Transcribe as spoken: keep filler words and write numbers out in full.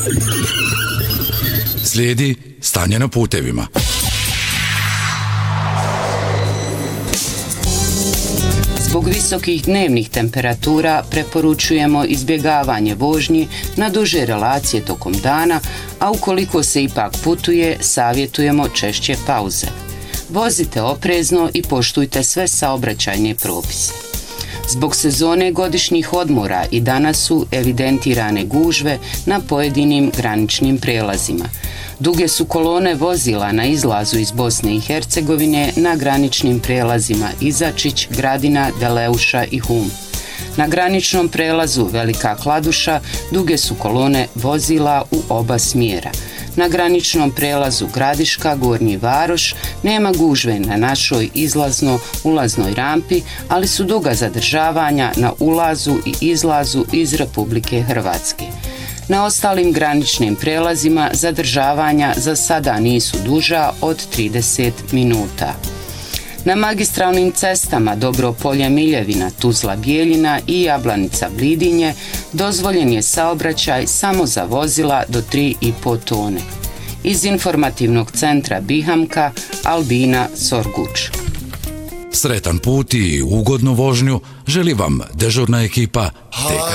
Slijedi stanje na putevima. Zbog visokih dnevnih temperatura preporučujemo izbjegavanje vožnji na duže relacije tokom dana, a ukoliko se ipak putuje, savjetujemo češće pauze. Vozite oprezno i poštujte sve saobraćajne propise. Zbog sezone godišnjih odmora i danas su evidentirane gužve na pojedinim graničnim prelazima. Duge su kolone vozila na izlazu iz Bosne i Hercegovine na graničnim prelazima Izačić, Gradina, Deleuša i Hum. Na graničnom prelazu Velika Kladuša duge su kolone vozila u oba smjera. Na graničnom prelazu Gradiška, Gornji Varoš nema gužve na našoj izlazno-ulaznoj rampi, ali su duga zadržavanja na ulazu i izlazu iz Republike Hrvatske. Na ostalim graničnim prelazima zadržavanja za sada nisu duža od trideset minuta. Na magistralnim cestama Dobropolje Miljevina, Tuzla Bijeljina i Jablanica Blidinje dozvoljen je saobraćaj samo za vozila do tri i po tone. Iz informativnog centra Bihamka, Albina Sorguč. Sretan put i ugodnu vožnju želi vam dežurna ekipa T K